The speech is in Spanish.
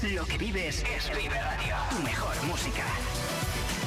Lo que vives es Vive Radio. Tu mejor música.